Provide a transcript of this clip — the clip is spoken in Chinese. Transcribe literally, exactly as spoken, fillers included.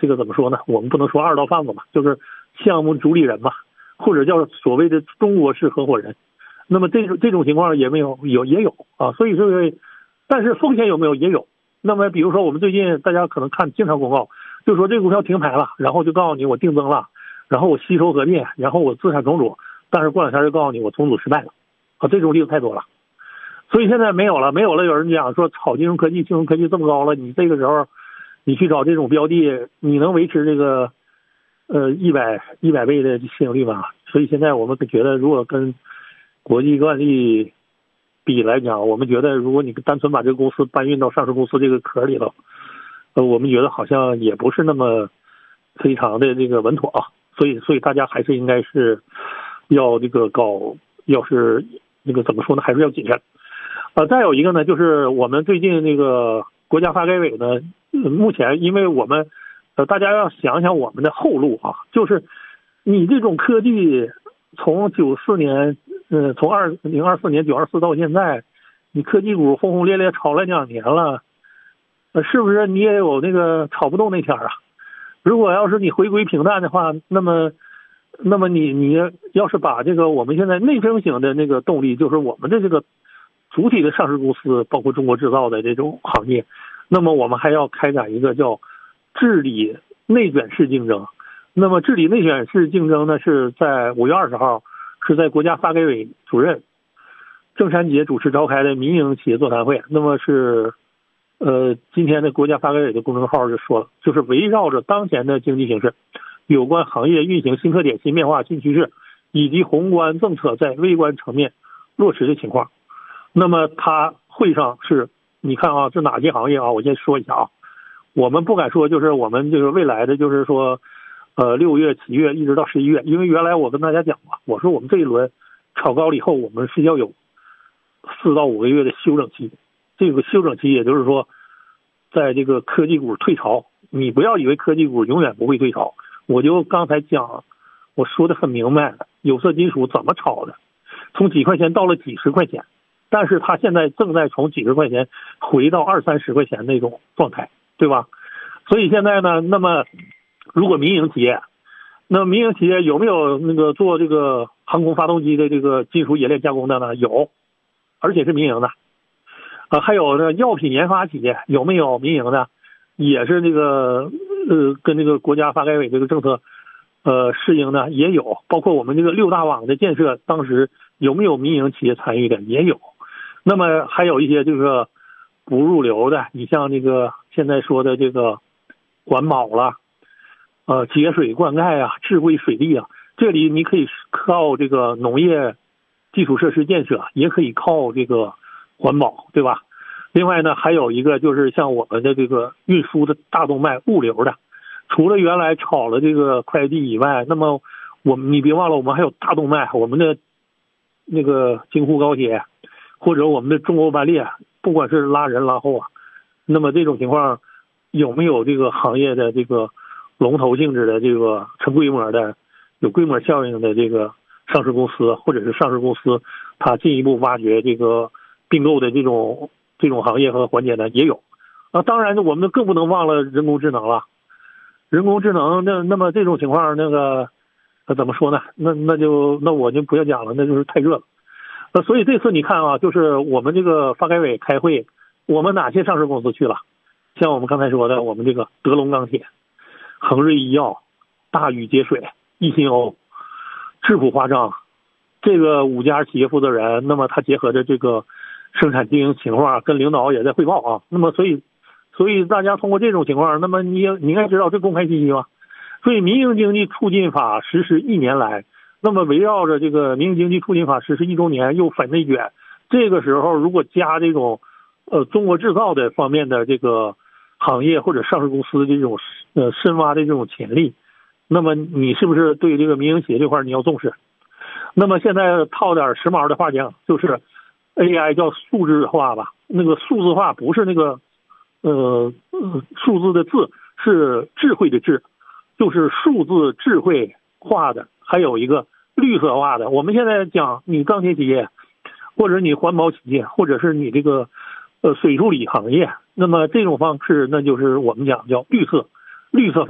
这个怎么说呢？我们不能说二道贩子嘛，就是项目主理人嘛，或者叫所谓的中国式合伙人。那么这种这种情况也没有有也有啊，所以这个，但是风险有没有也有。那么比如说我们最近大家可能看经常公告，就说这个股票停牌了，然后就告诉你我定增了，然后我吸收合并，然后我资产重组，但是过两天就告诉你我重组失败了啊，这种例子太多了。所以现在没有了，没有了。有人讲说炒金融科技，金融科技这么高了，你这个时候你去找这种标的，你能维持这个呃一百一百倍的市盈率吗？所以现在我们觉得，如果跟国际惯例比来讲，我们觉得如果你单纯把这个公司搬运到上市公司这个壳里头，呃，我们觉得好像也不是那么非常的这个稳妥啊。所以，所以大家还是应该是要这个搞，要是那个怎么说呢，还是要谨慎。呃，再有一个呢，就是我们最近那个国家发改委呢，目前因为我们呃大家要想想我们的后路啊，就是你这种科技从九四年，呃，从二零二四年九二四到现在，你科技股轰轰烈烈炒了两年了，呃，是不是你也有那个炒不动那天啊？如果要是你回归平淡的话，那么，那么你你要是把这个我们现在内生型的那个动力，就是我们的这个主体的上市公司，包括中国制造的这种行业，那么我们还要开展一个叫治理内卷式竞争。那么治理内卷式竞争呢，是在五月二十号是在国家发改委主任郑山杰主持召开的民营企业座谈会。那么是呃今天的国家发改委的公众号就说了，就是围绕着当前的经济形势，有关行业运行新特点、新变化、新趋势，以及宏观政策在微观层面落实的情况。那么他会上是，你看啊，这哪些行业啊？我先说一下啊，我们不敢说，就是我们这个未来的，就是说，呃，六月、七月一直到十一月，因为原来我跟大家讲过，我说我们这一轮炒高了以后，我们是要有四到五个月的休整期。这个休整期，也就是说，在这个科技股退潮，你不要以为科技股永远不会退潮。我就刚才讲，我说的很明白，有色金属怎么炒的，从几块钱到了几十块钱。但是它现在正在从几十块钱回到二三十块钱那种状态，对吧？所以现在呢，那么如果民营企业，那民营企业有没有那个做这个航空发动机的这个金属冶炼加工的呢？有，而且是民营的。呃，还有呢，药品研发企业有没有民营的？也是这个呃，跟这个国家发改委这个政策呃适应的也有，包括我们这个六大网的建设，当时有没有民营企业参与的也有。那么还有一些就是不入流的，你像这个现在说的这个环保了，呃，节水灌溉啊，智慧水利啊，这里你可以靠这个农业基础设施建设，也可以靠这个环保，对吧？另外呢，还有一个就是像我们的这个运输的大动脉物流的，除了原来炒了这个快递以外，那么我们你别忘了，我们还有大动脉，我们的那个京沪高铁。或者我们的中欧班列，不管是拉人拉货啊，那么这种情况有没有这个行业的这个龙头性质的这个成规模的有规模效应的这个上市公司，或者是上市公司它进一步挖掘这个并购的这种这种行业和环节呢？也有啊。当然我们更不能忘了人工智能了。人工智能那那么这种情况，那个那怎么说呢？那那就那我就不要讲了，那就是太热了。呃，所以这次你看啊，就是我们这个发改委开会，我们哪些上市公司去了？像我们刚才说的，我们这个德龙钢铁、恒瑞医药、大禹节水、易鑫欧、智普化妆，这个五家企业负责人，那么他结合着这个生产经营情况，跟领导也在汇报啊。那么所以，所以大家通过这种情况，那么你你应该知道这公开信息吧？所以民营经济促进法实施一年来。那么围绕着这个民营经济促进法实施一周年又反内卷，这个时候如果加这种呃中国制造的方面的这个行业或者上市公司的这种呃深挖的这种潜力，那么你是不是对这个民营企业这块你要重视？那么现在套点时髦的话讲，就是 A I 叫数字化吧，那个数字化不是那个呃数字的字，是智慧的智，就是数字智慧化的，还有一个绿色化的。我们现在讲你钢铁企业，或者你环保企业，或者是你这个呃水处理行业，那么这种方式那就是我们讲叫绿色绿色发